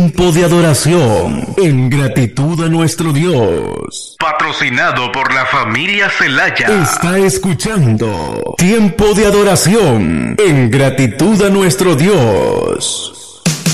tiempo de adoración en gratitud a nuestro Dios. Patrocinado por la familia Celaya. Está escuchando Tiempo de Adoración en gratitud a nuestro Dios.